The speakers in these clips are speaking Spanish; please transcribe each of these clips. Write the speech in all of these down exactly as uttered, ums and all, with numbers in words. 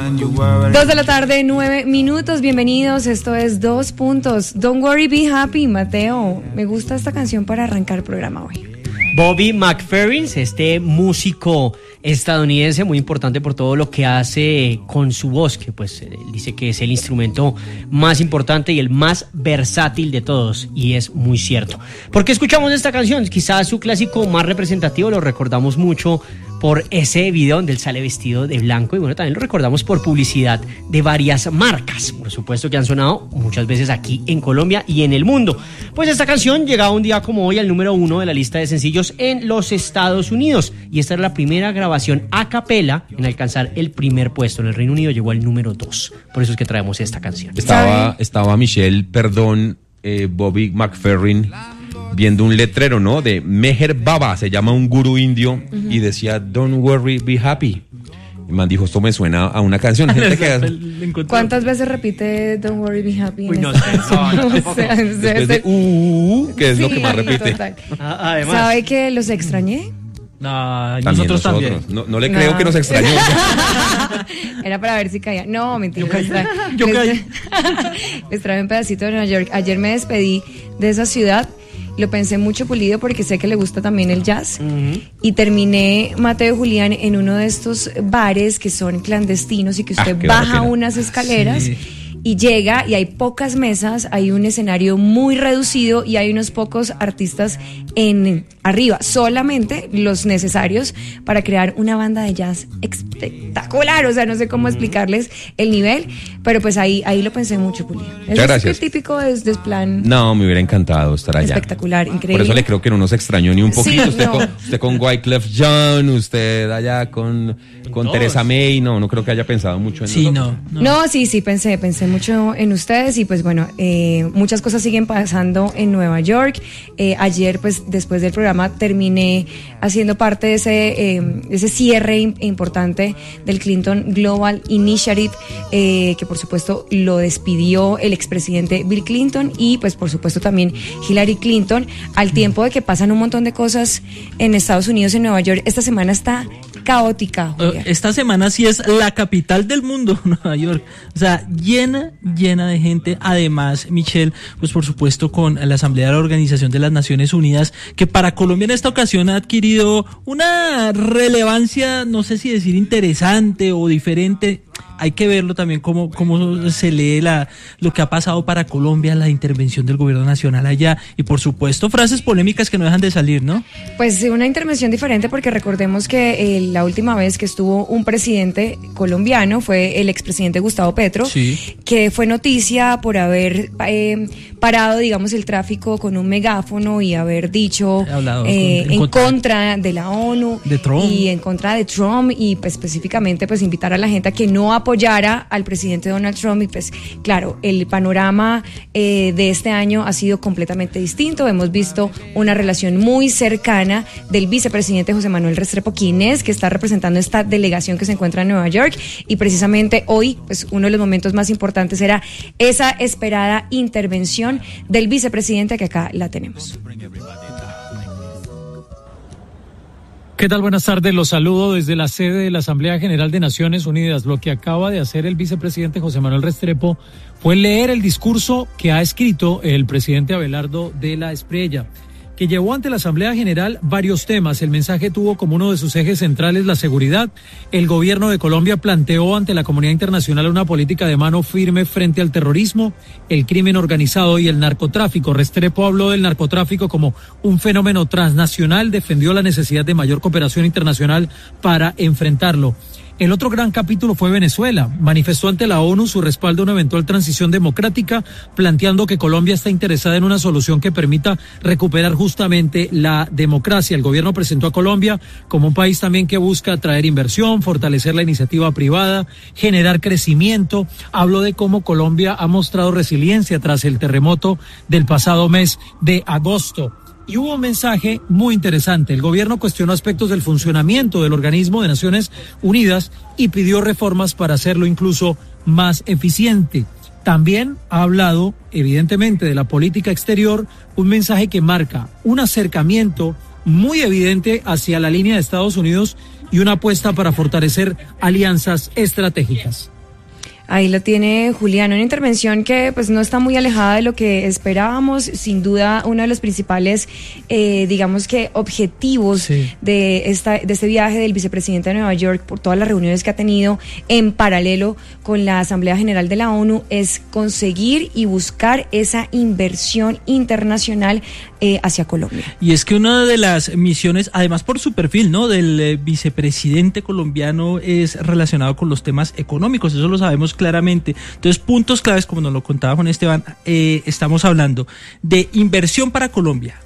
Dos de la tarde, nueve minutos, bienvenidos, esto es Dos Puntos. Don't worry, be happy, Mateo. Me gusta esta canción para arrancar el programa hoy. Bobby McFerrin, este músico estadounidense muy importante por todo lo que hace con su voz, que pues él dice que es el instrumento más importante y el más versátil de todos, y es muy cierto. ¿Por qué escuchamos esta canción? Quizás su clásico más representativo lo recordamos mucho por ese video donde él sale vestido de blanco, y bueno, también lo recordamos por publicidad de varias marcas, por supuesto, que han sonado muchas veces aquí en Colombia y en el mundo. Pues esta canción llegaba un día como hoy al número uno de la lista de sencillos en los Estados Unidos, y esta era la primera grabación a capela en alcanzar el primer puesto. En el Reino Unido llegó al número dos, por eso es que traemos esta canción. Estaba, estaba Michelle, perdón, eh, Bobby McFerrin, viendo un letrero, ¿no? De Meher Baba, se llama un gurú indio, uh-huh. y decía, don't worry, be happy. Y man dijo, esto me suena a una canción. Gente que... ¿Cuántas veces repite Don't worry, be happy? Uy, en no, esta canción? no, no, o sea, después de uh, uh, uh, que es sí, lo que más repite. Además, ¿sabe que los extrañé? No, también nosotros, nosotros también. No, no le creo no. que nos extrañó. Era para ver si caía. No, mentira. Yo caí. Les, Yo les, caí. les traje un pedacito de Nueva York. Ayer me despedí de esa ciudad. Lo pensé mucho, Pulido, porque sé que le gusta también el jazz. Uh-huh. Y terminé, Mateo y Julián, en uno de estos bares que son clandestinos y que usted ah, baja unas escaleras. Sí. Y llega y hay pocas mesas, hay un escenario muy reducido y hay unos pocos artistas en arriba, solamente los necesarios para crear una banda de jazz espectacular. O sea, no sé cómo explicarles el nivel, pero pues ahí, ahí lo pensé mucho, Pulido. Muchas gracias. Es típico de, de plan. No, me hubiera encantado estar allá. Espectacular, increíble. Por eso le creo que no nos extrañó ni un poquito. Sí, usted, no. con, usted con Wyclef Jean, usted allá con, con Teresa May, no, no creo que haya pensado mucho en sí, nosotros. no, no. No, sí, sí, pensé, pensé mucho en ustedes y pues bueno, eh, muchas cosas siguen pasando en Nueva York. Eh, ayer pues después del programa terminé haciendo parte de ese, eh, ese cierre importante del Clinton Global Initiative, eh, que por supuesto lo despidió el expresidente Bill Clinton y pues por supuesto también Hillary Clinton, al tiempo de que pasan un montón de cosas en Estados Unidos, en Nueva York. Esta semana está caótica, Julia. Esta semana sí es la capital del mundo, Nueva York. O sea, llena, llena de gente. Además, Michelle, pues por supuesto con la Asamblea de la Organización de las Naciones Unidas, que para Colombia en esta ocasión ha adquirido una relevancia, no sé si decir interesante o diferente. Hay que verlo también cómo, cómo se lee la, lo que ha pasado para Colombia, la intervención del gobierno nacional allá y por supuesto frases polémicas que no dejan de salir, ¿no? Pues una intervención diferente porque recordemos que eh, la última vez que estuvo un presidente colombiano fue el expresidente Gustavo Petro, sí. que fue noticia por haber eh, parado, digamos, el tráfico con un megáfono y haber dicho hablado, eh, con, en, en contra, contra de la ONU de Trump. Y en contra de Trump y pues específicamente pues invitar a la gente a que no apoyara al presidente Donald Trump y pues claro, el panorama eh, de este año ha sido completamente distinto. Hemos visto una relación muy cercana del vicepresidente José Manuel Restrepo Quiñés, que está representando esta delegación que se encuentra en Nueva York, y precisamente hoy pues uno de los momentos más importantes era esa esperada intervención del vicepresidente, que acá la tenemos. ¿Qué tal? Buenas tardes, los saludo desde la sede de la Asamblea General de Naciones Unidas. Lo que acaba de hacer el vicepresidente José Manuel Restrepo fue leer el discurso que ha escrito el presidente Abelardo de la Espriella, que llevó ante la Asamblea General varios temas. El mensaje tuvo como uno de sus ejes centrales la seguridad. El gobierno de Colombia planteó ante la comunidad internacional una política de mano firme frente al terrorismo, el crimen organizado y el narcotráfico. Restrepo habló del narcotráfico como un fenómeno transnacional, defendió la necesidad de mayor cooperación internacional para enfrentarlo. El otro gran capítulo fue Venezuela. Manifestó ante la ONU su respaldo a una eventual transición democrática, planteando que Colombia está interesada en una solución que permita recuperar justamente la democracia. El gobierno presentó a Colombia como un país también que busca atraer inversión, fortalecer la iniciativa privada, generar crecimiento. Habló de cómo Colombia ha mostrado resiliencia tras el terremoto del pasado mes de agosto. Y hubo un mensaje muy interesante. El gobierno cuestionó aspectos del funcionamiento del organismo de Naciones Unidas y pidió reformas para hacerlo incluso más eficiente. También ha hablado, evidentemente, de la política exterior, un mensaje que marca un acercamiento muy evidente hacia la línea de Estados Unidos y una apuesta para fortalecer alianzas estratégicas. Ahí lo tiene Julián, una intervención que pues no está muy alejada de lo que esperábamos. Sin duda, uno de los principales, eh, digamos que objetivos sí. de esta de este viaje del vicepresidente de Nueva York, por todas las reuniones que ha tenido en paralelo con la Asamblea General de la ONU, es conseguir y buscar esa inversión internacional eh, hacia Colombia. Y es que una de las misiones, además por su perfil, ¿no?, del eh, vicepresidente colombiano es relacionado con los temas económicos, eso lo sabemos claramente. Entonces, puntos claves, como nos lo contaba Juan Esteban, eh, estamos hablando de inversión para Colombia,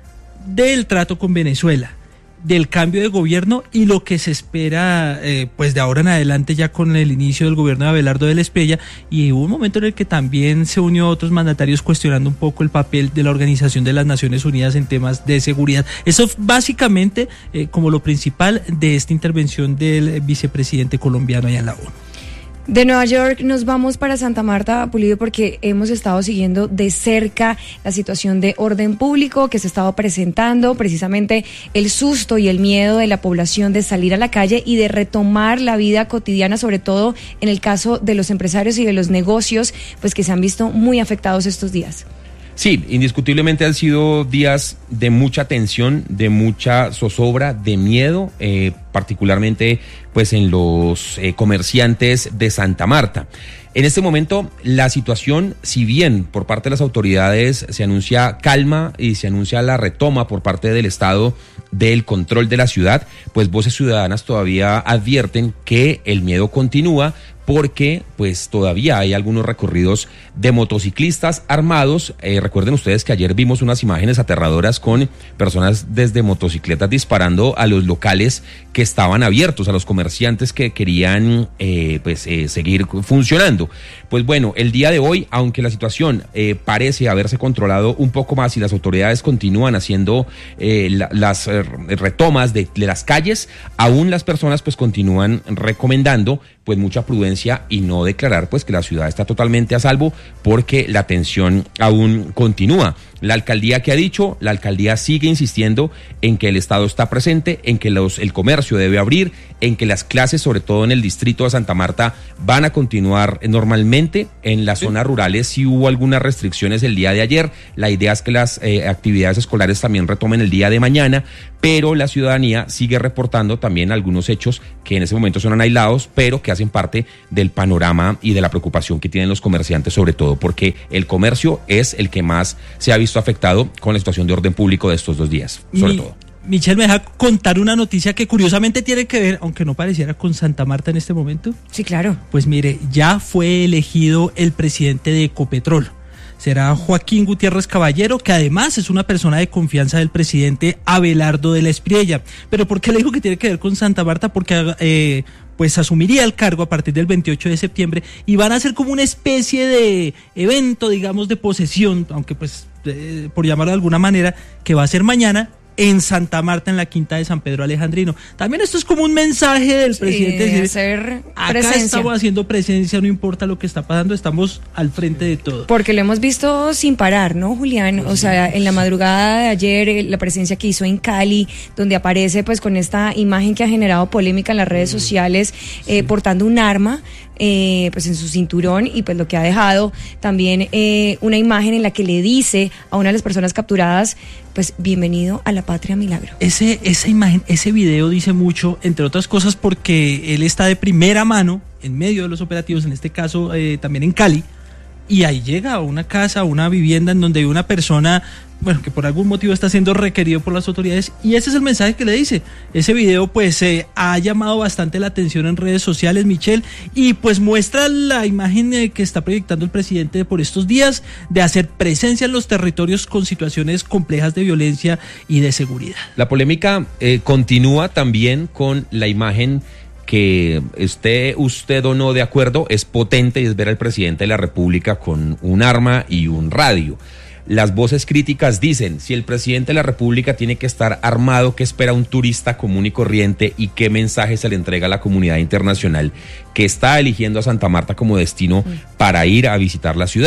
del trato con Venezuela, del cambio de gobierno y lo que se espera eh, pues de ahora en adelante ya con el inicio del gobierno de Abelardo de la Espriella. Y hubo un momento en el que también se unió a otros mandatarios cuestionando un poco el papel de la Organización de las Naciones Unidas en temas de seguridad. Eso básicamente eh, como lo principal de esta intervención del vicepresidente colombiano allá en la ONU. De Nueva York nos vamos para Santa Marta, Pulido, porque hemos estado siguiendo de cerca la situación de orden público que se ha estado presentando, precisamente el susto y el miedo de la población de salir a la calle y de retomar la vida cotidiana, sobre todo en el caso de los empresarios y de los negocios, pues que se han visto muy afectados estos días. Sí, indiscutiblemente han sido días de mucha tensión, de mucha zozobra, de miedo, eh, particularmente pues en los eh, comerciantes de Santa Marta. En este momento la situación, si bien por parte de las autoridades se anuncia calma y se anuncia la retoma por parte del Estado del control de la ciudad, pues voces ciudadanas todavía advierten que el miedo continúa, porque pues todavía hay algunos recorridos de motociclistas armados. Eh, recuerden ustedes que ayer vimos unas imágenes aterradoras con personas desde motocicletas disparando a los locales que estaban abiertos, a los comerciantes que querían eh, pues eh, seguir funcionando. Pues bueno, el día de hoy, aunque la situación eh, parece haberse controlado un poco más y las autoridades continúan haciendo eh, la, las eh, retomas de, de las calles, aún las personas pues continúan recomendando pues mucha prudencia y no declarar pues que la ciudad está totalmente a salvo, porque la tensión aún continúa. La alcaldía, ¿qué ha dicho? La alcaldía sigue insistiendo en que el Estado está presente, en que los, el comercio debe abrir, en que las clases, sobre todo en el distrito de Santa Marta, van a continuar normalmente. En las sí. zonas rurales sí hubo algunas restricciones el día de ayer. La idea es que las eh, actividades escolares también retomen el día de mañana, pero la ciudadanía sigue reportando también algunos hechos que en ese momento son aislados, pero que hacen parte del panorama y de la preocupación que tienen los comerciantes, sobre todo porque el comercio es el que más se ha visto afectado con la situación de orden público de estos dos días, sobre Mi, todo. Michelle, ¿me deja contar una noticia que curiosamente tiene que ver, aunque no pareciera, con Santa Marta en este momento? Sí, claro. Pues mire, ya fue elegido el presidente de Ecopetrol. Será Joaquín Gutiérrez Caballero, que además es una persona de confianza del presidente Abelardo de la Espriella. ¿Pero por qué le digo que tiene que ver con Santa Marta? Porque eh, pues asumiría el cargo a partir del veintiocho de septiembre y van a ser como una especie de evento, digamos, de posesión, aunque pues eh, por llamarlo de alguna manera, que va a ser mañana en Santa Marta, en la quinta de San Pedro Alejandrino. También esto es como un mensaje del sí, presidente. De hacer acá presencia. Estamos haciendo presencia, no importa lo que está pasando, estamos al frente de todo. Porque lo hemos visto sin parar, ¿no, Julián? Pues o sea, en la madrugada de ayer, la presencia que hizo en Cali, donde aparece pues con esta imagen que ha generado polémica en las redes sociales, eh, sí. portando un arma, eh, pues en su cinturón, y pues lo que ha dejado también eh, una imagen en la que le dice a una de las personas capturadas, pues bienvenido a la patria milagro. Ese, esa imagen, ese video dice mucho, entre otras cosas porque él está de primera mano en medio de los operativos, en este caso eh, también en Cali, y ahí llega a una casa, a una vivienda en donde hay una persona, bueno, que por algún motivo está siendo requerido por las autoridades, y ese es el mensaje que le dice. Ese video pues eh, ha llamado bastante la atención en redes sociales, Michelle, y pues muestra la imagen eh, que está proyectando el presidente por estos días de hacer presencia en los territorios con situaciones complejas de violencia y de seguridad. La polémica eh, continúa también con la imagen que esté usted o no de acuerdo, es potente, y es ver al presidente de la República con un arma y un radio. Las voces críticas dicen, si el presidente de la República tiene que estar armado, ¿qué espera un turista común y corriente y qué mensaje se le entrega a la comunidad internacional que está eligiendo a Santa Marta como destino para ir a visitar la ciudad?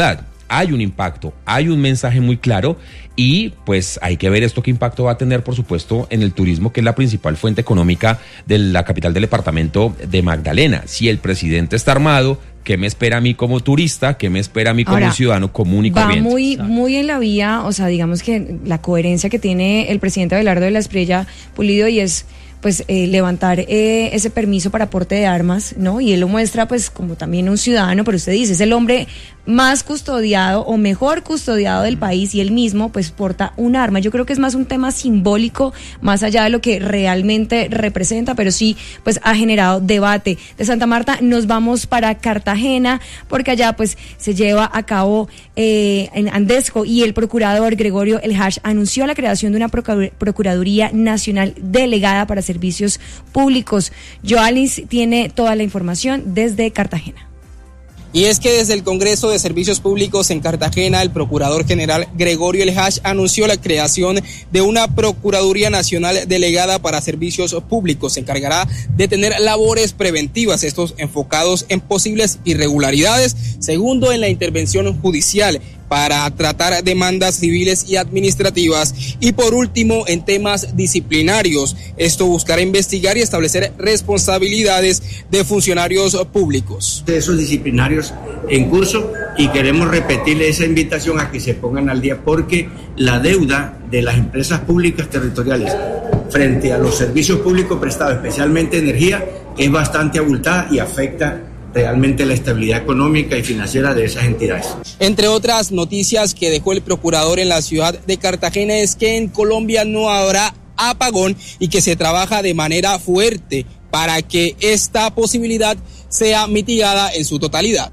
hay un impacto, hay un mensaje muy claro y pues hay que ver esto qué impacto va a tener, por supuesto, en el turismo, que es la principal fuente económica de la capital del departamento de Magdalena. Si el presidente está armado, ¿qué me espera a mí como turista? ¿Qué me espera a mí como Ahora, ciudadano común y corriente? Va muy, muy en la vía, o sea, digamos que la coherencia que tiene el presidente Abelardo de la Espriella Pulido, y es pues eh, levantar eh, ese permiso para porte de armas, ¿no? Y él lo muestra pues como también un ciudadano, pero usted dice, es el hombre más custodiado o mejor custodiado del país y él mismo pues porta un arma. Yo creo que es más un tema simbólico, más allá de lo que realmente representa, pero sí pues ha generado debate. De Santa Marta nos vamos para Cartagena, porque allá pues se lleva a cabo eh, en Andesco, y el procurador Gregorio El Hash anunció la creación de una Procuraduría Nacional delegada para servicios públicos. Joalis tiene toda la información desde Cartagena. Y es que desde el Congreso de Servicios Públicos en Cartagena, el Procurador General Gregorio El Hash anunció la creación de una Procuraduría Nacional delegada para servicios públicos. Se encargará de tener labores preventivas, estos enfocados en posibles irregularidades. Segundo, en la intervención judicial, para tratar demandas civiles y administrativas, y por último en temas disciplinarios. Esto buscará investigar y establecer responsabilidades de funcionarios públicos. De esos disciplinarios en curso, y queremos repetirle esa invitación a que se pongan al día, porque la deuda de las empresas públicas territoriales frente a los servicios públicos prestados, especialmente energía, es bastante abultada y afecta realmente la estabilidad económica y financiera de esas entidades. Entre otras noticias que dejó el procurador en la ciudad de Cartagena es que en Colombia no habrá apagón y que se trabaja de manera fuerte para que esta posibilidad sea mitigada en su totalidad.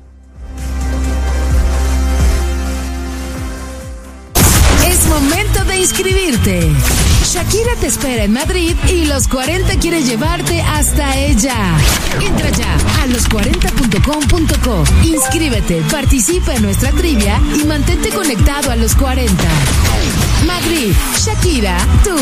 Es momento de inscribirte. Shakira te espera en Madrid y Los cuarenta quiere llevarte hasta ella. Entra ya a los cuarenta punto com punto co. Inscríbete, participa en nuestra trivia y mantente conectado a Los cuarenta. Madrid, Shakira, tú.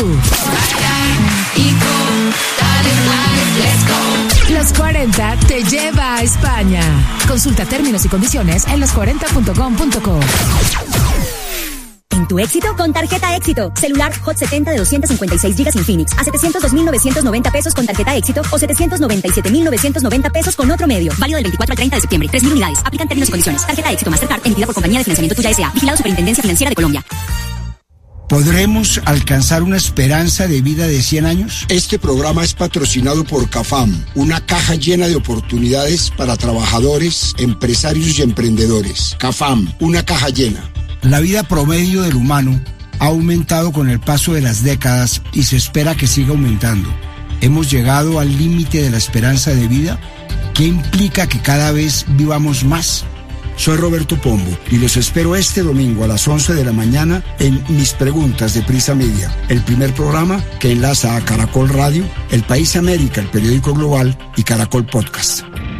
Los cuarenta te lleva a España. Consulta términos y condiciones en los cuarenta punto com punto co. En tu éxito, con tarjeta Éxito. Celular Hot setenta de doscientos cincuenta y seis gigas Infinix a setecientos dos mil novecientos noventa pesos con tarjeta Éxito, o setecientos noventa y siete mil novecientos noventa pesos con otro medio. Válido del veinticuatro al treinta de septiembre. tres mil unidades. Aplican términos y condiciones. Tarjeta Éxito Mastercard, emitida por Compañía de Financiamiento Tuya S A. Vigilado Superintendencia Financiera de Colombia. ¿Podremos alcanzar una esperanza de vida de cien años? Este programa es patrocinado por CAFAM, una caja llena de oportunidades para trabajadores, empresarios y emprendedores. CAFAM, una caja llena. La vida promedio del humano ha aumentado con el paso de las décadas y se espera que siga aumentando. ¿Hemos llegado al límite de la esperanza de vida? ¿Qué implica que cada vez vivamos más? Soy Roberto Pombo y los espero este domingo a las once de la mañana en Mis Preguntas de Prisa Media, el primer programa que enlaza a Caracol Radio, El País América, el periódico global, y Caracol Podcast.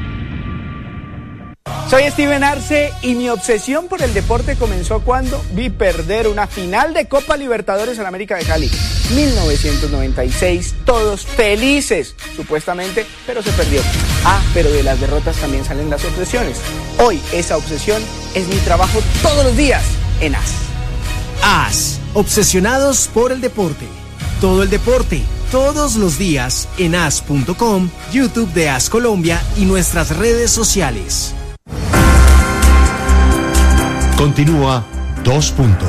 Soy Steven Arce y mi obsesión por el deporte comenzó cuando vi perder una final de Copa Libertadores en América de Cali. mil novecientos noventa y seis, todos felices, supuestamente, pero se perdió. Ah, pero de las derrotas también salen las obsesiones. Hoy esa obsesión es mi trabajo todos los días en A S. A S, obsesionados por el deporte. Todo el deporte, todos los días en A S punto com, YouTube de A S Colombia y nuestras redes sociales. Continúa Dos Puntos.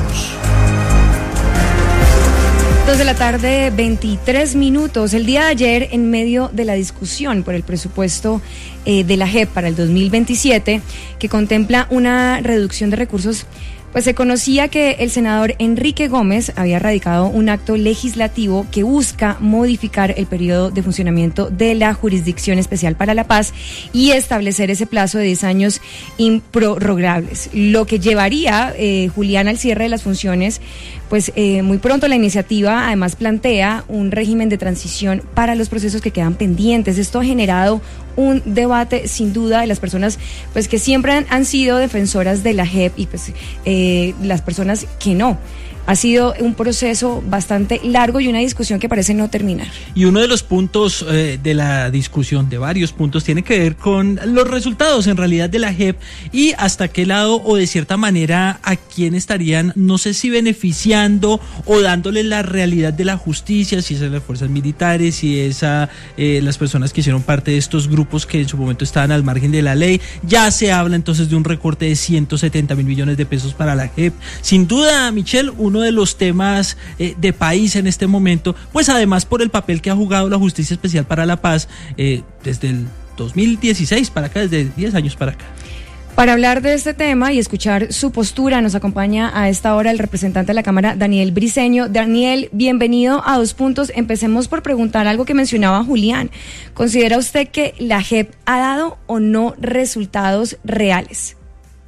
Dos de la tarde, veintitrés minutos. El día de ayer, en medio de la discusión por el presupuesto eh, de la J E P para el dos mil veintisiete, que contempla una reducción de recursos, pues se conocía que el senador Enrique Gómez había radicado un acto legislativo que busca modificar el periodo de funcionamiento de la Jurisdicción Especial para la Paz y establecer ese plazo de diez años improrrogables, lo que llevaría, eh, Julián, al cierre de las funciones. Pues eh, muy pronto la iniciativa además plantea un régimen de transición para los procesos que quedan pendientes. Esto ha generado un debate sin duda de las personas pues que siempre han, han sido defensoras de la J E P y pues eh, las personas que no. ha sido un proceso bastante largo y una discusión que parece no terminar. Y uno de los puntos eh, de la discusión, de varios puntos, tiene que ver con los resultados en realidad de la J E P y hasta qué lado o de cierta manera a quién estarían, no sé si beneficiando o dándole la realidad de la justicia, si es a las fuerzas militares, si es a eh, las personas que hicieron parte de estos grupos que en su momento estaban al margen de la ley. Ya se habla entonces de un recorte de ciento setenta mil millones de pesos para la J E P. Sin duda, Michelle, uno de los temas eh, de país en este momento, pues además por el papel que ha jugado la Justicia Especial para la Paz eh, desde el dos mil dieciséis para acá, desde diez años para acá. Para hablar de este tema y escuchar su postura, nos acompaña a esta hora el representante de la Cámara, Daniel Briceño. Daniel, bienvenido a Dos Puntos. Empecemos por preguntar algo que mencionaba Julián. ¿Considera usted que la J E P ha dado o no resultados reales?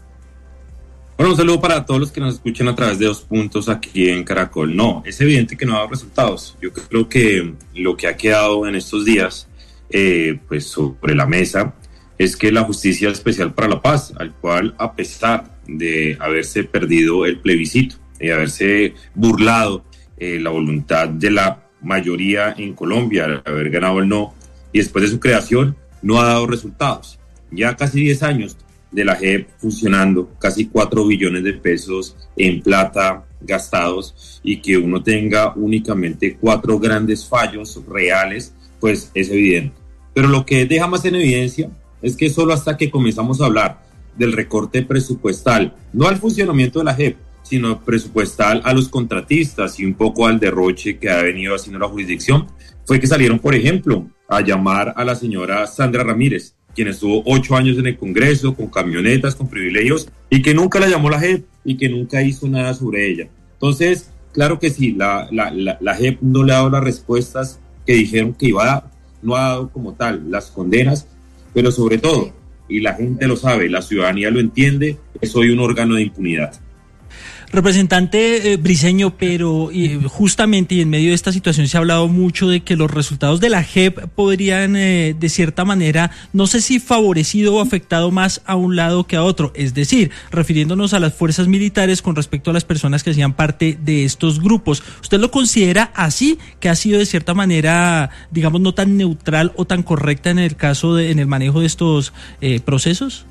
Bueno, un saludo para todos los que nos escuchan a través de Dos Puntos aquí en Caracol. No, es evidente que no ha dado resultados. Yo creo que lo que ha quedado en estos días, eh, pues sobre la mesa, es que la Justicia Especial para la Paz, al cual, a pesar de haberse perdido el plebiscito y haberse burlado eh, la voluntad de la mayoría en Colombia, de haber ganado el no, y después de su creación, no ha dado resultados. Ya casi diez años de la J E P funcionando, casi cuatro billones de pesos en plata gastados, y que uno tenga únicamente cuatro grandes fallos reales, pues es evidente. Pero lo que deja más en evidencia es que solo hasta que comenzamos a hablar del recorte presupuestal, no al funcionamiento de la J E P, sino presupuestal a los contratistas y un poco al derroche que ha venido haciendo la jurisdicción, fue que salieron, por ejemplo, a llamar a la señora Sandra Ramírez, quien estuvo ocho años en el Congreso, con camionetas, con privilegios, y que nunca la llamó la J E P y que nunca hizo nada sobre ella. Entonces, claro que sí, la, la, la, la J E P no le ha dado las respuestas que dijeron que iba a dar, no ha dado como tal las condenas, pero sobre todo, y la gente lo sabe, la ciudadanía lo entiende, que soy un órgano de impunidad. Representante eh, Briceño, pero eh, justamente y en medio de esta situación se ha hablado mucho de que los resultados de la J E P podrían eh, de cierta manera, no sé si favorecido o afectado más a un lado que a otro, es decir, refiriéndonos a las fuerzas militares con respecto a las personas que hacían parte de estos grupos. ¿Usted lo considera así, que ha sido de cierta manera, digamos, no tan neutral o tan correcta en el caso de, en el manejo de estos eh, procesos?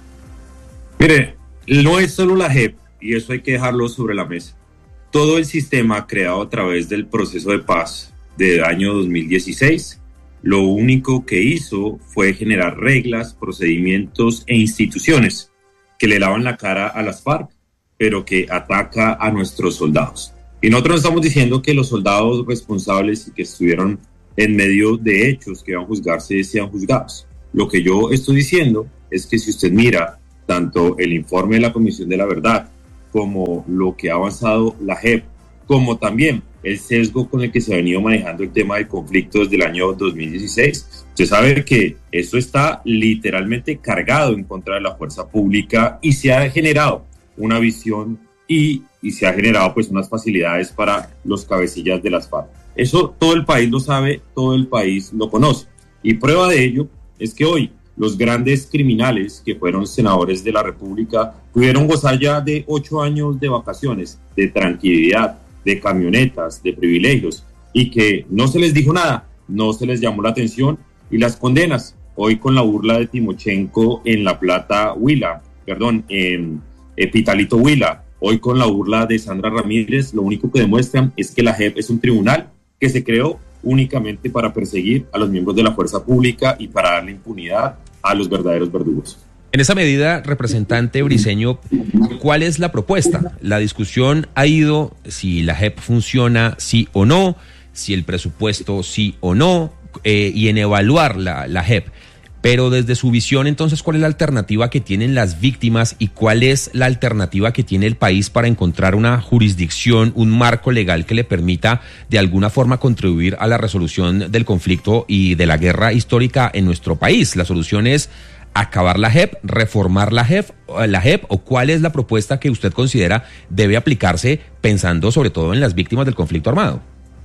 Mire, no es solo la J E P, y eso hay que dejarlo sobre la mesa. Todo el sistema creado a través del proceso de paz del año dos mil dieciséis, lo único que hizo fue generar reglas, procedimientos e instituciones que le lavan la cara a las FARC, pero que ataca a nuestros soldados. Y nosotros no estamos diciendo que los soldados responsables y que estuvieron en medio de hechos que van a juzgarse sean juzgados. Lo que yo estoy diciendo es que si usted mira tanto el informe de la Comisión de la Verdad, como lo que ha avanzado la J E P, como también el sesgo con el que se ha venido manejando el tema del conflicto desde el año dos mil dieciséis. Usted sabe que esto está literalmente cargado en contra de la fuerza pública y se ha generado una visión y, y se ha generado pues unas facilidades para los cabecillas de las FARC. Eso todo el país lo sabe, todo el país lo conoce. Y prueba de ello es que hoy los grandes criminales que fueron senadores de la República pudieron gozar ya de ocho años de vacaciones, de tranquilidad, de camionetas, de privilegios, y que no se les dijo nada, no se les llamó la atención, y las condenas, hoy con la burla de Timochenko en La Plata Huila, perdón, en Pitalito Huila, hoy con la burla de Sandra Ramírez, lo único que demuestran es que la J E P es un tribunal que se creó únicamente para perseguir a los miembros de la fuerza pública y para darle impunidad a los verdaderos verdugos. En esa medida, representante Briceño, ¿cuál es la propuesta? La discusión ha ido si la J E P funciona sí o no, si el presupuesto sí o no, eh, y en evaluar la, la J E P. Pero desde su visión, entonces, ¿cuál es la alternativa que tienen las víctimas y cuál es la alternativa que tiene el país para encontrar una jurisdicción, un marco legal que le permita de alguna forma contribuir a la resolución del conflicto y de la guerra histórica en nuestro país? ¿La solución es acabar la J E P, reformar la J E P, la J E P o cuál es la propuesta que usted considera debe aplicarse pensando sobre todo en las víctimas del conflicto armado?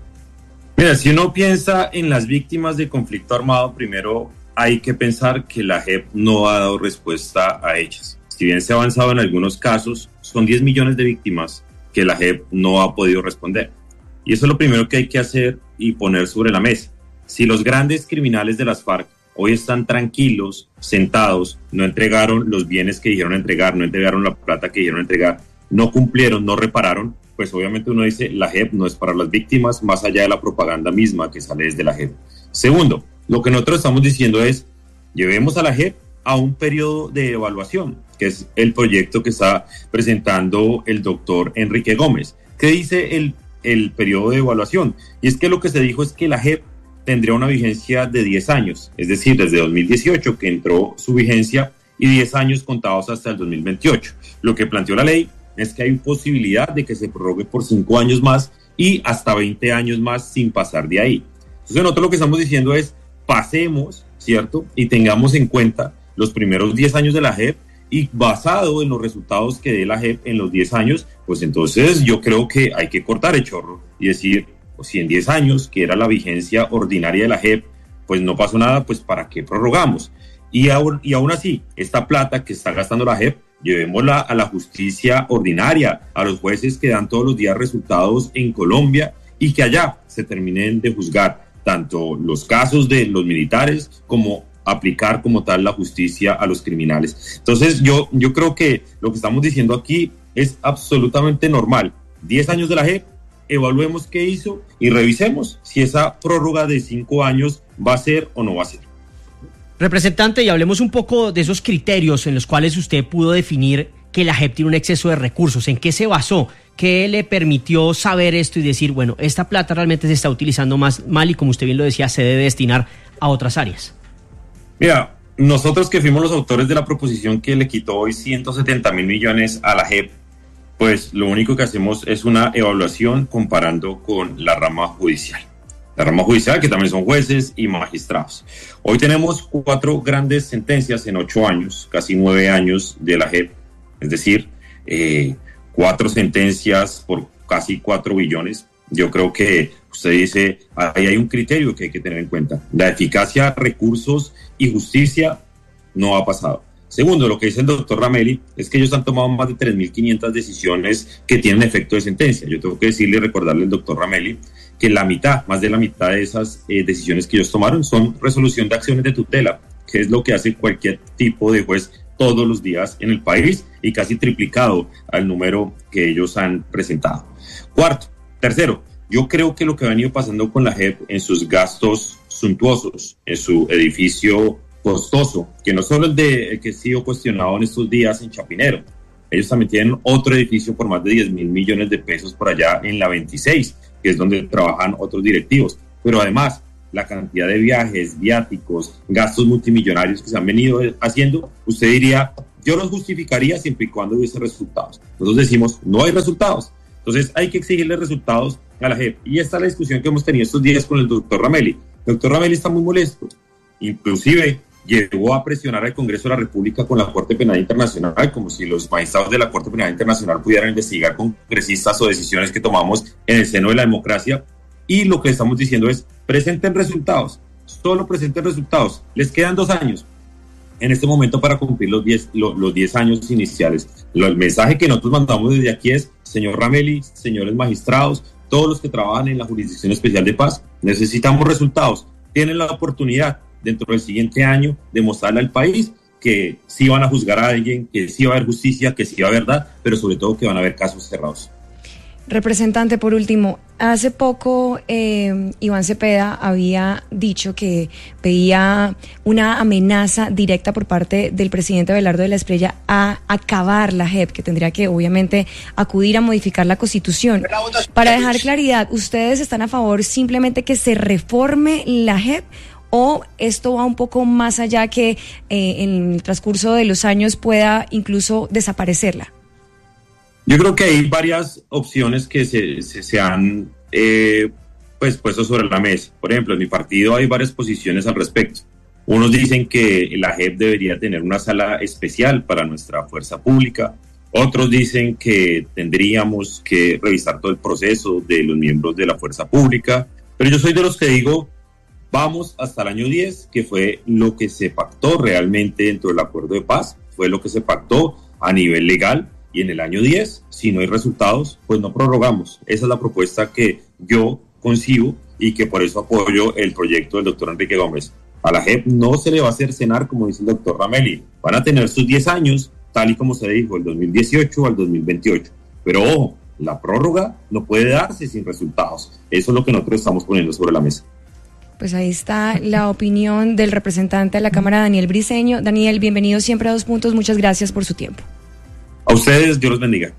Mira, si uno piensa en las víctimas del conflicto armado, primero hay que pensar que la J E P no ha dado respuesta a ellas. Si bien se ha avanzado en algunos casos, son diez millones de víctimas que la J E P no ha podido responder. Y eso es lo primero que hay que hacer y poner sobre la mesa. Si los grandes criminales de las FARC hoy están tranquilos, sentados, no entregaron los bienes que dijeron entregar, no entregaron la plata que dijeron entregar, no cumplieron, no repararon, pues obviamente uno dice, la J E P no es para las víctimas, más allá de la propaganda misma que sale desde la J E P. Segundo, lo que nosotros estamos diciendo es, llevemos a la J E P a un periodo de evaluación, que es el proyecto que está presentando el doctor Enrique Gómez. ¿Qué dice el, el periodo de evaluación? Y es que lo que se dijo es que la J E P tendría una vigencia de diez años, es decir, desde dos mil dieciocho que entró su vigencia y diez años contados hasta el dos mil veintiocho. Lo que planteó la ley es que hay posibilidad de que se prorrogue por cinco años más y hasta veinte años más sin pasar de ahí. Entonces nosotros lo que estamos diciendo es, pasemos, ¿cierto? Y tengamos en cuenta los primeros diez años de la J E P y basado en los resultados que dé la J E P en los diez años, pues entonces yo creo que hay que cortar el chorro y decir, pues si en diez años, que era la vigencia ordinaria de la J E P, pues no pasó nada, pues ¿para qué prorrogamos? Y aún, y aún así, esta plata que está gastando la J E P, llevémosla a la justicia ordinaria, a los jueces que dan todos los días resultados en Colombia y que allá se terminen de juzgar tanto los casos de los militares como aplicar como tal la justicia a los criminales. Entonces yo, yo creo que lo que estamos diciendo aquí es absolutamente normal. diez años de la J E P, evaluemos qué hizo y revisemos si esa prórroga de cinco años va a ser o no va a ser. Representante, y hablemos un poco de esos criterios en los cuales usted pudo definir que la J E P tiene un exceso de recursos. ¿En qué se basó? ¿Qué le permitió saber esto y decir, bueno, esta plata realmente se está utilizando más mal y como usted bien lo decía, se debe destinar a otras áreas? Mira, nosotros que fuimos los autores de la proposición que le quitó hoy ciento setenta mil millones a la J E P, pues lo único que hacemos es una evaluación comparando con la rama judicial. La rama judicial, que también son jueces y magistrados. Hoy tenemos cuatro grandes sentencias en ocho años, casi nueve años de la J E P, es decir, eh, cuatro sentencias por casi cuatro billones. Yo creo que usted dice, ahí hay un criterio que hay que tener en cuenta. La eficacia, recursos y justicia no ha pasado. Segundo, lo que dice el doctor Ramelli es que ellos han tomado más de tres mil quinientas decisiones que tienen efecto de sentencia. Yo tengo que decirle y recordarle al doctor Ramelli que la mitad, más de la mitad de esas eh, decisiones que ellos tomaron son resolución de acciones de tutela, que es lo que hace cualquier tipo de juez todos los días en el país y casi triplicado al número que ellos han presentado. Cuarto, tercero, yo creo que lo que ha venido pasando con la J E P en sus gastos suntuosos, en su edificio costoso, que no solo el de el que ha sido cuestionado en estos días en Chapinero, ellos también tienen otro edificio por más de diez mil millones de pesos por allá en la veintiséis, que es donde trabajan otros directivos, pero además la cantidad de viajes, viáticos, gastos multimillonarios que se han venido haciendo, usted diría, yo los justificaría siempre y cuando hubiese resultados. Nosotros decimos, no hay resultados, entonces hay que exigirle resultados a la J E P, y esta es la discusión que hemos tenido estos días con el doctor Ramelli. El doctor Ramelli está muy molesto, inclusive llegó a presionar al Congreso de la República con la Corte Penal Internacional, como si los magistrados de la Corte Penal Internacional pudieran investigar congresistas o decisiones que tomamos en el seno de la democracia. Y lo que estamos diciendo es, presenten resultados, solo presenten resultados. Les quedan dos años en este momento para cumplir los diez, los, los diez años iniciales. El mensaje que nosotros mandamos desde aquí es, señor Ramelli, señores magistrados, todos los que trabajan en la Jurisdicción Especial de Paz, necesitamos resultados. Tienen la oportunidad dentro del siguiente año de mostrarle al país que sí van a juzgar a alguien, que sí va a haber justicia, que sí va a haber verdad, pero sobre todo que van a haber casos cerrados. Representante, por último, hace poco eh, Iván Cepeda había dicho que pedía una amenaza directa por parte del presidente Abelardo de la Espriella a acabar la J E P, que tendría que obviamente acudir a modificar la Constitución. Para dejar claridad, ¿ustedes están a favor simplemente que se reforme la J E P o esto va un poco más allá que eh, en el transcurso de los años pueda incluso desaparecerla? Yo creo que hay varias opciones que se, se, se han eh, pues, puesto sobre la mesa. Por ejemplo, en mi partido hay varias posiciones al respecto. Unos dicen que la J E P debería tener una sala especial para nuestra fuerza pública. Otros dicen que tendríamos que revisar todo el proceso de los miembros de la fuerza pública. Pero yo soy de los que digo, vamos hasta el año diez, que fue lo que se pactó realmente dentro del acuerdo de paz, fue lo que se pactó a nivel legal. y en el año diez, si no hay resultados, pues no prorrogamos. Esa es la propuesta que yo concibo y que por eso apoyo el proyecto del doctor Enrique Gómez. A la J E P no se le va a hacer cenar, como dice el doctor Ramelli. Van a tener sus diez años, tal y como se dijo, el dos mil dieciocho al dos mil veintiocho. Pero ojo, la prórroga no puede darse sin resultados. Eso es lo que nosotros estamos poniendo sobre la mesa. Pues ahí está la opinión del representante de la Cámara, Daniel Briceño. Daniel, bienvenido siempre a Dos Puntos. Muchas gracias por su tiempo. A ustedes, Dios los bendiga.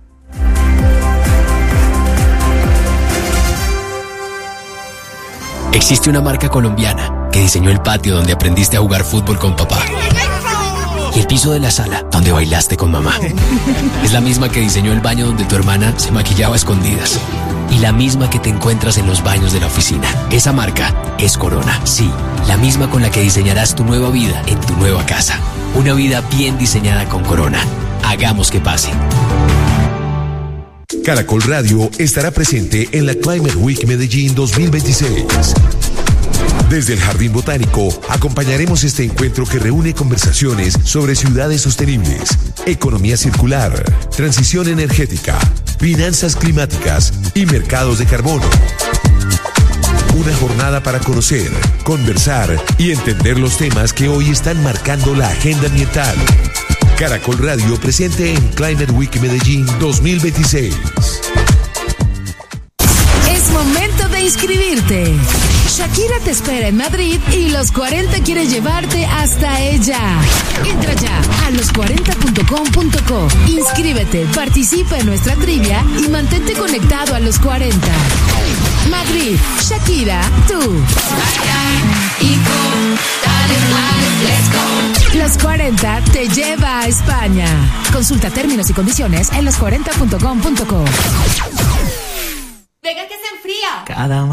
Existe una marca colombiana que diseñó el patio donde aprendiste a jugar fútbol con papá y el piso de la sala donde bailaste con mamá. Es la misma que diseñó el baño donde tu hermana se maquillaba a escondidas y la misma que te encuentras en los baños de la oficina. Esa marca es Corona. Sí, la misma con la que diseñarás tu nueva vida en tu nueva casa. Una vida bien diseñada con Corona. Hagamos que pase. Caracol Radio estará presente en la Climate Week Medellín dos mil veintiséis. Desde el Jardín Botánico acompañaremos este encuentro que reúne conversaciones sobre ciudades sostenibles, economía circular, transición energética, finanzas climáticas y mercados de carbono. Una jornada para conocer, conversar y entender los temas que hoy están marcando la agenda ambiental. Caracol Radio presente en Climate Week Medellín dos mil veintiséis. Es momento de inscribirte. Shakira te espera en Madrid y Los cuarenta quiere llevarte hasta ella. Entra ya a los cuarenta punto com punto co. Inscríbete, participa en nuestra trivia y mantente conectado a Los cuarenta. Madrid, Shakira, tú. Los cuarenta te lleva a España. Consulta términos y condiciones en los cuarenta punto com punto co. Venga que se enfría. Cada